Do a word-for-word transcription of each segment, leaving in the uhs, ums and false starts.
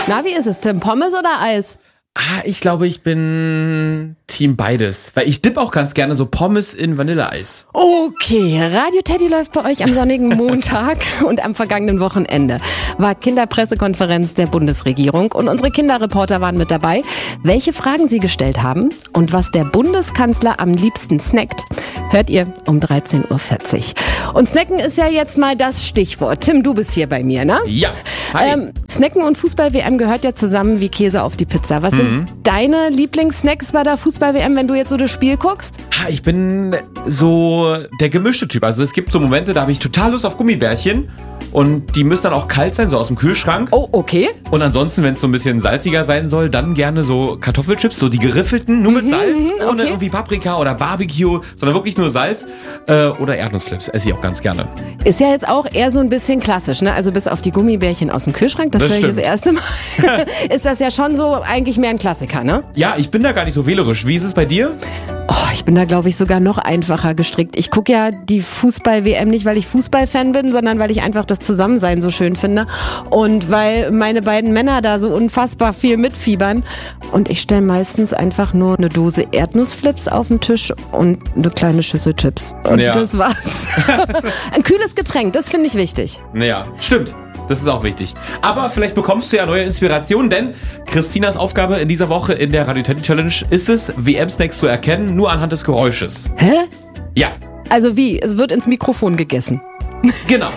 Na, wie ist es, Tim? Pommes oder Eis? Ah, ich glaube, ich bin Team beides. Weil ich dippe auch ganz gerne so Pommes in Vanilleeis. Okay, Radio Teddy läuft bei euch am sonnigen Montag und am vergangenen Wochenende war Kinderpressekonferenz der Bundesregierung und unsere Kinderreporter waren mit dabei. Welche Fragen sie gestellt haben und was der Bundeskanzler am liebsten snackt, hört ihr um dreizehn Uhr vierzig. Und snacken ist ja jetzt mal das Stichwort. Tim, du bist hier bei mir, ne? Ja, hi. Ähm, snacken und Fußball-W M gehört ja zusammen wie Käse auf die Pizza. Was Mhm. sind deine Lieblingssnacks bei der Fußball-W M, wenn du jetzt so das Spiel guckst? Ah, ich bin so der gemischte Typ. Also es gibt so Momente, da habe ich total Lust auf Gummibärchen. Und die müssen dann auch kalt sein, so aus dem Kühlschrank. Oh, okay. Und ansonsten, wenn es so ein bisschen salziger sein soll, dann gerne so Kartoffelchips, so die geriffelten, nur mit Mhm, Salz, mhm, ohne okay. irgendwie Paprika oder Barbecue, sondern wirklich nur Salz. Äh, oder Erdnussflips, esse ich auch ganz gerne. Ist ja jetzt auch eher so ein bisschen klassisch, ne? Also bis auf die Gummibärchen aus dem Kühlschrank, das, Das höre ich das stimmt. erste Mal, ist das ja schon so eigentlich mehr ein Klassiker, ne? Ja, ich bin da gar nicht so wählerisch. Wie ist es bei dir? Oh, ich bin da, glaube ich, sogar noch einfacher gestrickt. Ich gucke ja die Fußball-W M nicht, weil ich Fußballfan bin, sondern weil ich einfach das Zusammensein so schön finde. Und weil meine beiden Männer da so unfassbar viel mitfiebern. Und ich stelle meistens einfach nur eine Dose Erdnussflips auf den Tisch und eine kleine Schüssel Chips. Und Ja. das war's. Ein kühles Getränk, das finde ich wichtig. Naja, stimmt. Das ist auch wichtig. Aber vielleicht bekommst du ja neue Inspirationen, denn Christinas Aufgabe in dieser Woche in der Radio Teddy Challenge ist es, W M-Snacks zu erkennen, nur anhand des Geräusches. Hä? Ja, Also wie? Es wird ins Mikrofon gegessen. genau.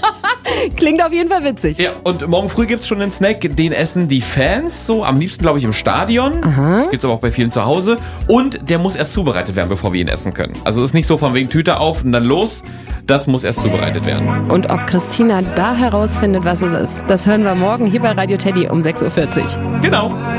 Klingt auf jeden Fall witzig. Ja, und morgen früh gibt's schon einen Snack, den essen die Fans, so am liebsten, glaube ich, im Stadion. Aha. Gibt's aber auch bei vielen zu Hause. Und der muss erst zubereitet werden, bevor wir ihn essen können. Also ist nicht so von wegen Tüte auf und dann los. Das muss erst zubereitet werden. Und ob Christina da herausfindet, was es ist, das hören wir morgen hier bei Radio Teddy um sechs Uhr vierzig. Genau.